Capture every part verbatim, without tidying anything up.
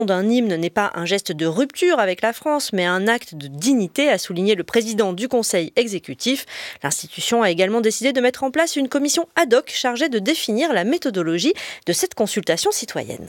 d'un hymne n'est pas un geste de rupture avec la France, mais un acte de dignité, a souligné le président du Conseil exécutif. L'institution a également décidé de mettre en place une commission ad hoc chargée de définir la méthodologie de cette consultation citoyenne.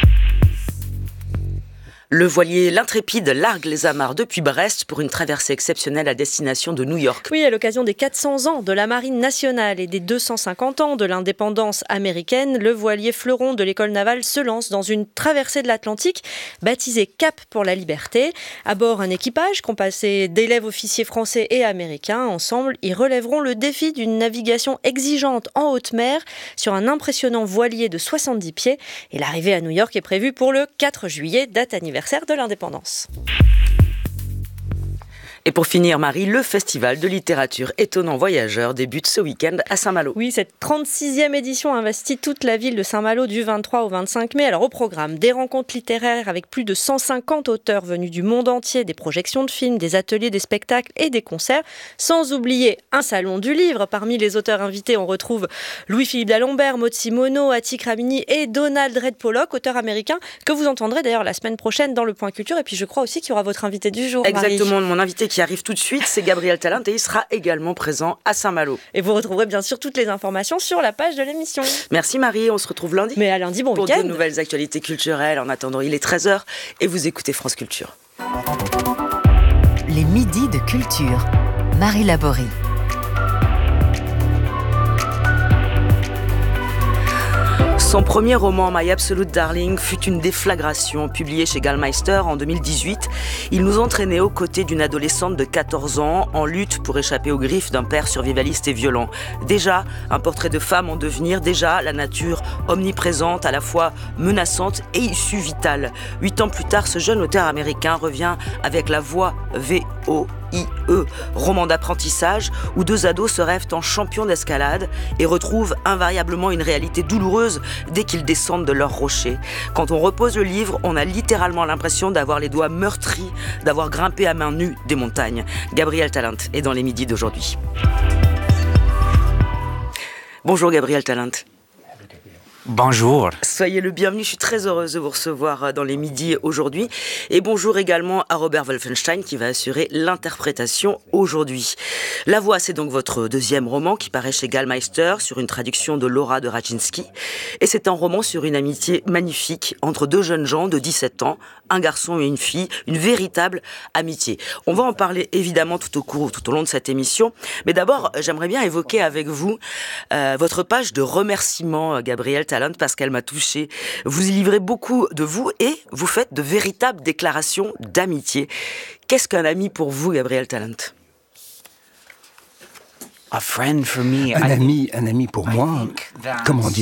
Le voilier L'Intrépide largue les amarres depuis Brest pour une traversée exceptionnelle à destination de New York. Oui, à l'occasion des quatre cents ans de la Marine nationale et des deux cent cinquante ans de l'indépendance américaine, le voilier Fleuron de l'école navale se lance dans une traversée de l'Atlantique baptisée Cap pour la liberté. À bord, un équipage composé d'élèves officiers français et américains. Ensemble, ils relèveront le défi d'une navigation exigeante en haute mer sur un impressionnant voilier de soixante-dix pieds. Et l'arrivée à New York est prévue pour le quatre juillet, date anniversaire de l'indépendance. Et pour finir, Marie, le festival de littérature Étonnant Voyageur débute ce week-end à Saint-Malo. Oui, cette trente-sixième édition investit toute la ville de Saint-Malo du vingt-trois au vingt-cinq mai. Alors au programme, des rencontres littéraires avec plus de cent cinquante auteurs venus du monde entier, des projections de films, des ateliers, des spectacles et des concerts. Sans oublier un salon du livre. Parmi les auteurs invités, on retrouve Louis-Philippe d'Alembert, Maud Simoneau, Attic Ramini et Donald Red Pollock, auteur américain que vous entendrez d'ailleurs la semaine prochaine dans le Point Culture. Et puis je crois aussi qu'il y aura votre invité du jour, Marie. Exactement, mon invité qui arrive tout de suite, c'est Gabriel Talent et il sera également présent à Saint-Malo. Et vous retrouverez bien sûr toutes les informations sur la page de l'émission. Merci Marie, on se retrouve lundi. Mais à lundi, bon pour week-end. Pour de nouvelles actualités culturelles. En attendant, il est treize heures et vous écoutez France Culture. Les midis de culture. Marie Laborie. Son premier roman, My Absolute Darling, fut une déflagration. Publié chez Gallmeister en deux mille dix-huit, il nous entraînait aux côtés d'une adolescente de quatorze ans en lutte pour échapper aux griffes d'un père survivaliste et violent. Déjà, un portrait de femme en devenir, déjà la nature omniprésente, à la fois menaçante et issue vitale. Huit ans plus tard, ce jeune auteur américain revient avec La Voix, V O I E, roman d'apprentissage où deux ados se rêvent en champions d'escalade et retrouvent invariablement une réalité douloureuse dès qu'ils descendent de leur rocher. Quand on repose le livre, on a littéralement l'impression d'avoir les doigts meurtris, d'avoir grimpé à main nue des montagnes. Gabriel Talent est dans les midis d'aujourd'hui. Bonjour Gabriel Talent. Bonjour. Soyez le bienvenu, je suis très heureuse de vous recevoir dans les midis aujourd'hui. Et bonjour également à Robert Wolfenstein qui va assurer l'interprétation aujourd'hui. La Voix, c'est donc votre deuxième roman qui paraît chez Gallmeister sur une traduction de Laura de Raczynski. Et c'est un roman sur une amitié magnifique entre deux jeunes gens de dix-sept ans, un garçon et une fille, une véritable amitié. On va en parler évidemment tout au cours, tout au long de cette émission. Mais d'abord, j'aimerais bien évoquer avec vous euh, votre page de remerciements, Gabriel Talent, parce qu'elle m'a touchée. Vous y livrez beaucoup de vous et vous faites de véritables déclarations d'amitié. Qu'est-ce qu'un ami pour vous, Gabriel Talent ? A friend for me, Un I ami, un ami pour moi, comment dire ?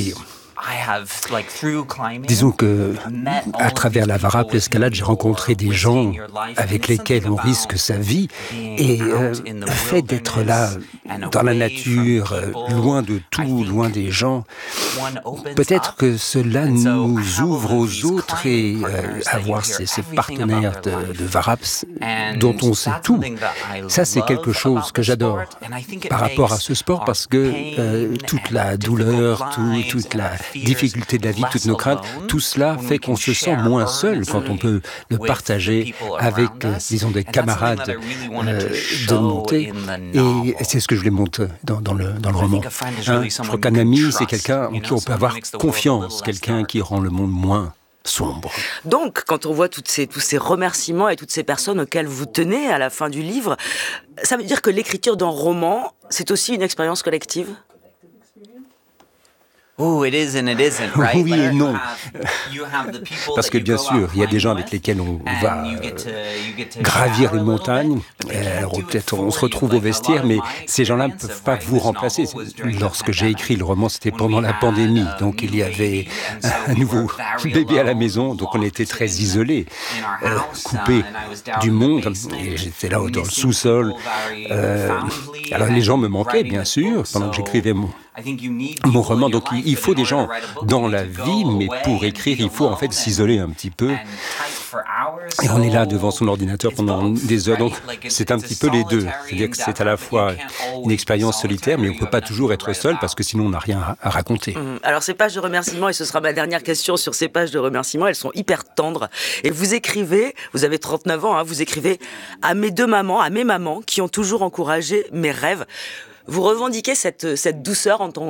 Disons que, à travers la variable escalade, j'ai rencontré des gens avec lesquels on risque sa vie et euh, le fait d'être là, dans la nature, loin de tout, loin des gens, peut-être que cela nous ouvre aux autres et euh, avoir ces, ces partenaires de, de Varaps dont on sait tout. Ça, c'est quelque chose que j'adore par rapport à ce sport parce que euh, toute la douleur, tout, toute la difficulté de la vie, toutes nos craintes, tout cela fait qu'on se sent moins seul quand on peut le partager avec, euh, disons, des camarades euh, de montée. Et c'est ce que je voulais montrer dans, dans, le, dans le roman. Hein, je crois qu'un ami, c'est quelqu'un en qui on peut avoir confiance, quelqu'un qui rend le monde moins sombre. Donc, quand on voit toutes ces, tous ces remerciements et toutes ces personnes auxquelles vous tenez à la fin du livre, ça veut dire que l'écriture d'un roman, c'est aussi une expérience collective ? Oh, it is and it isn't, right? Oui et non. You have the people Parce that que you bien go sûr, out il y a des gens climbing avec lesquels on with, va and you get to- you get to gravir shower une a little montagne. bit, but they can't Alors, do it peut-être on se for you. retrouve au Like, a vestiaire, lot of mais my ces gens-là ne experience peuvent of pas writing vous this novel remplacer. was during the Lorsque j'ai écrit le roman, c'était when pendant we la had pandémie, a donc il y new avait baby, and so un we nouveau were very bébé à la alone, maison, donc on était très isolés, in our euh, house, coupés uh, and I was down du in the monde, basement, et j'étais là dans le missing sous-sol. people very Euh, profoundly, alors les gens me and manquaient, writing bien this sûr, book, pendant que so j'écrivais mon, I think you need mon people roman. in your Donc life, il but faut in des order gens to write a book, dans you la need to vie, go mais away pour and écrire, be il faut en fait alone s'isoler and- un petit peu. and type for hours Et on est là devant son ordinateur pendant des heures. Donc c'est un petit peu les deux. C'est-à-dire que c'est à la fois une expérience solitaire, mais on ne peut pas toujours être seul parce que sinon on n'a rien à raconter. Mmh. Alors ces pages de remerciements, et ce sera ma dernière question sur ces pages de remerciements, elles sont hyper tendres. Et vous écrivez, vous avez trente-neuf ans, hein, vous écrivez à mes deux mamans, à mes mamans qui ont toujours encouragé mes rêves. Vous revendiquez cette, cette douceur en, ton,